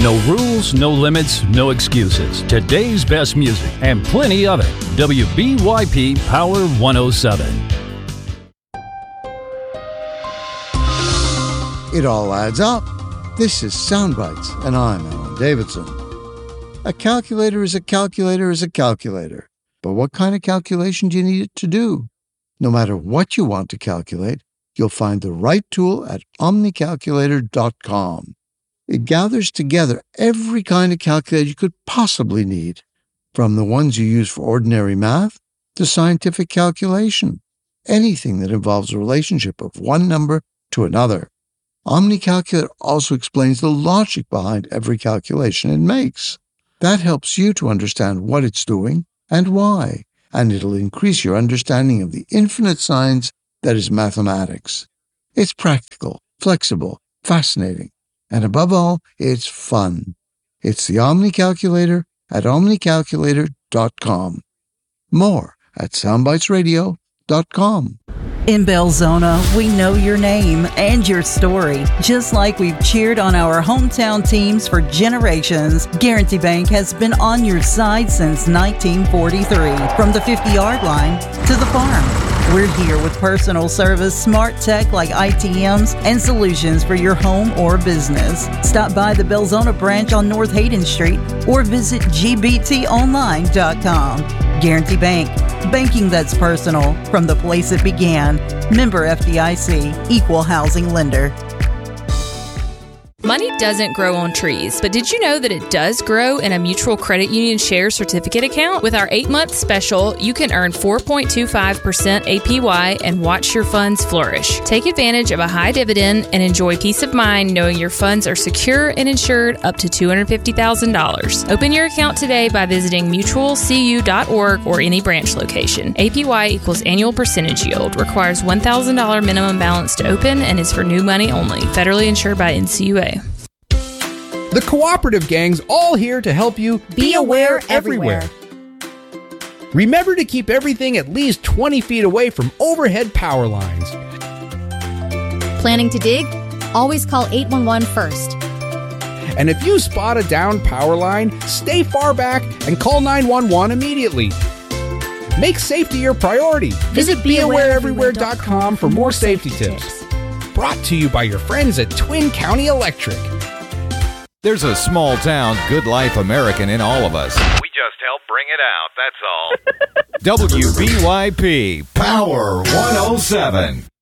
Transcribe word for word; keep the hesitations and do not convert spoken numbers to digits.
No rules, no limits, no excuses. Today's best music and plenty of it. W B Y P Power one oh seven. It all adds up. This is Soundbites, and I'm Alan Davidson. A calculator is a calculator is a calculator. But what kind of calculation do you need it to do? No matter what you want to calculate, you'll find the right tool at omni calculator dot com. It gathers together every kind of calculator you could possibly need, from the ones you use for ordinary math to scientific calculation, anything that involves a relationship of one number to another. OmniCalculator also explains the logic behind every calculation it makes. That helps you to understand what it's doing and why, and it'll increase your understanding of the infinite science that is mathematics. It's practical, flexible, fascinating, and above all, it's fun. It's the OmniCalculator at omni calculator dot com. More at soundbites radio dot com. In Belzona, we know your name and your story. Just like we've cheered on our hometown teams for generations, Guarantee Bank has been on your side since nineteen forty-three. From the fifty-yard line to the farm, we're here with personal service, smart tech like I T Ms, and solutions for your home or business. Stop by the Belzona branch on North Hayden Street or visit G B T online dot com. Guarantee Bank. Banking that's personal from the place it began. Member F D I C, Equal Housing Lender. Money doesn't grow on trees, but did you know that it does grow in a Mutual Credit Union Share Certificate account? With our eight-month special, you can earn four point two five percent A P Y and watch your funds flourish. Take advantage of a high dividend and enjoy peace of mind knowing your funds are secure and insured up to two hundred fifty thousand dollars. Open your account today by visiting mutual c u dot org or any branch location. A P Y equals annual percentage yield. Requires one thousand dollars minimum balance to open and is for new money only. Federally insured by N C U A. The Cooperative Gang's all here to help you be aware everywhere. Remember to keep everything at least twenty feet away from overhead power lines. Planning to dig? Always call eight one one first. And if you spot a downed power line, stay far back and call nine one one immediately. Make safety your priority. Visit be aware everywhere dot com for more safety tips. Brought to you by your friends at Twin County Electric. There's a small town, good life American in all of us. We just help bring it out, that's all. W B Y P Power one oh seven.